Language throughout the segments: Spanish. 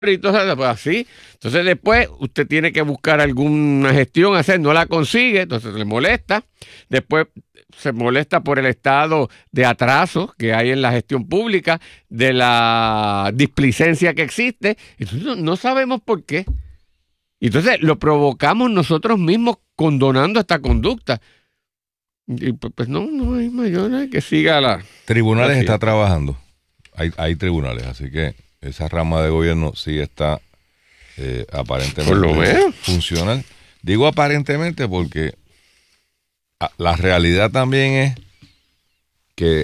y todo eso, pues así. Entonces después usted tiene que buscar alguna gestión hacer, no la consigue, entonces le molesta. Después se molesta por el estado de atraso que hay en la gestión pública, de la displicencia que existe. Entonces no sabemos por qué. Entonces lo provocamos nosotros mismos condonando esta conducta. Y pues no hay mayor que siga la... Tribunales está trabajando. Hay tribunales, así que esa rama de gobierno sí está aparentemente por lo menos funcional. Digo aparentemente porque la realidad también es que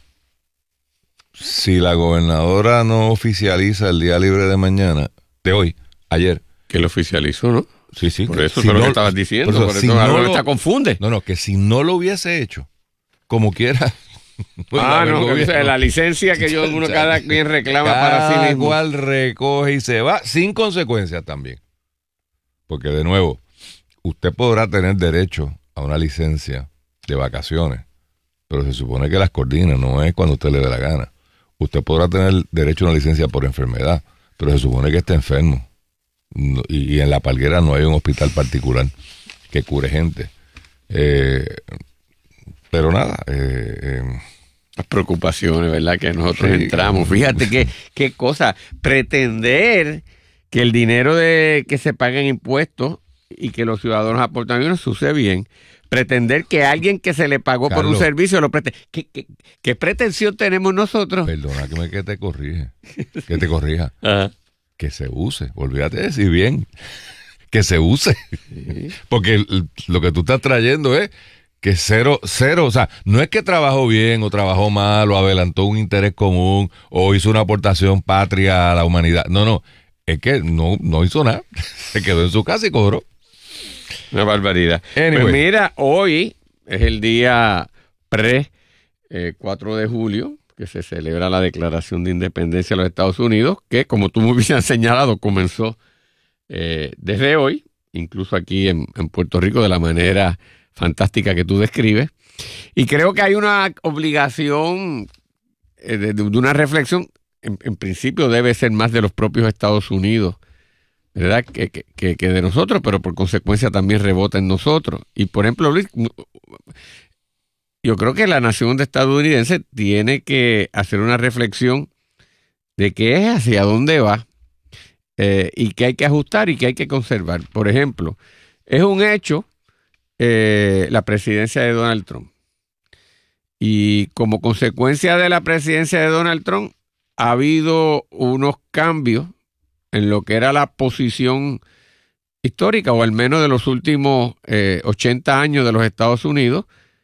si la gobernadora no oficializa el día libre de mañana, de hoy, ayer. Que lo oficializó, ¿no? Sí. Por eso es lo que estabas diciendo, por eso si no está confunde. No, que si no lo hubiese hecho, como quiera. Pues la licencia que uno cada quien reclama para sí mismo. Cada cual recoge y se va sin consecuencias también. Porque de nuevo, usted podrá tener derecho a una licencia de vacaciones, pero se supone que las coordina, no es cuando usted le dé la gana. Usted podrá tener derecho a una licencia por enfermedad, pero se supone que está enfermo. Y en La Palguera no hay un hospital particular que cure gente. Pero nada, las preocupaciones, ¿verdad? Que nosotros entramos. Fíjate qué cosa. Pretender que el dinero que se paga en impuestos y que los ciudadanos aportan no se use bien. Pretender que alguien que se le pagó por un servicio lo preste. ¿Qué pretensión tenemos nosotros? Perdona que te corrija. Ajá. Que se use. Olvídate de decir bien. Que se use. Sí. Porque lo que tú estás trayendo es que cero, o sea, no es que trabajó bien o trabajó mal o adelantó un interés común o hizo una aportación patria a la humanidad. No, es que no hizo nada. Se quedó en su casa y cobró. Una barbaridad. Anyway. Pues mira, hoy es el día 4 de julio, que se celebra la Declaración de Independencia de los Estados Unidos, que como tú muy bien has señalado, comenzó desde hoy, incluso aquí en Puerto Rico, de la manera fantástica que tú describes. Y creo que hay una obligación de una reflexión, en principio debe ser más de los propios Estados Unidos, ¿verdad? Que de nosotros, pero por consecuencia también rebota en nosotros. Y por ejemplo, Luis, yo creo que la nación estadounidense tiene que hacer una reflexión de qué es, hacia dónde va, y qué hay que ajustar y qué hay que conservar. Por ejemplo, es un hecho la presidencia de Donald Trump. Y como consecuencia de la presidencia de Donald Trump, ha habido unos cambios en lo que era la posición histórica, o al menos de los últimos 80 años de los Estados Unidos,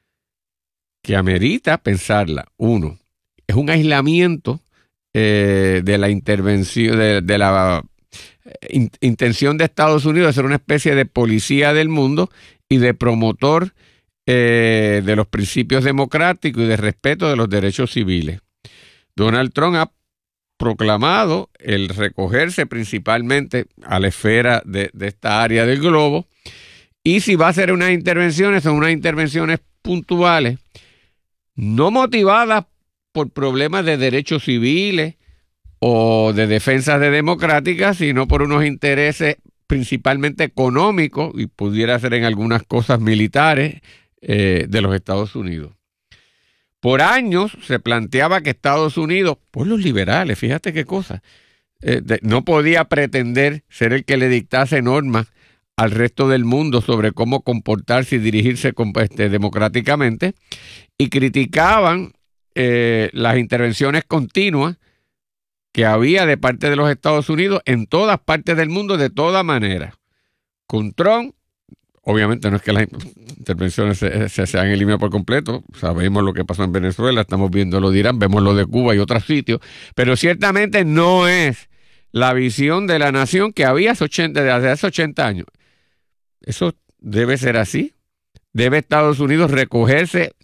que amerita pensarla. Uno, es un aislamiento de la intervención, de la intención de Estados Unidos de ser una especie de policía del mundo y de promotor de los principios democráticos y de respeto de los derechos civiles. Donald Trump ha proclamado el recogerse principalmente a la esfera de esta área del globo, y si va a hacer unas intervenciones, son unas intervenciones puntuales, no motivadas por problemas de derechos civiles o de defensas de democráticas, sino por unos intereses principalmente económicos, y pudiera ser en algunas cosas militares de los Estados Unidos. Por años se planteaba que Estados Unidos, por los liberales, fíjate qué cosa, no podía pretender ser el que le dictase normas al resto del mundo sobre cómo comportarse y dirigirse democráticamente, y criticaban las intervenciones continuas que había de parte de los Estados Unidos en todas partes del mundo de toda manera. Con Trump, obviamente no es que las intervenciones se han eliminado por completo, sabemos lo que pasó en Venezuela, estamos viendo lo de Irán, vemos lo de Cuba y otros sitios, pero ciertamente no es la visión de la nación que había desde hace 80 años. Eso debe ser así. Debe Estados Unidos recogerse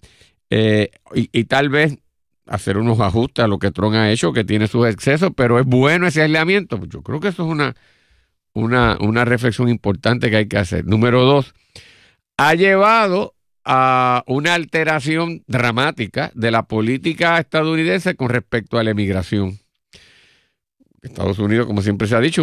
y tal vez hacer unos ajustes a lo que Trump ha hecho, que tiene sus excesos, pero es bueno ese aislamiento. Yo creo que eso es una reflexión importante que hay que hacer. Número 2, ha llevado a una alteración dramática de la política estadounidense con respecto a la emigración. Estados Unidos, como siempre se ha dicho,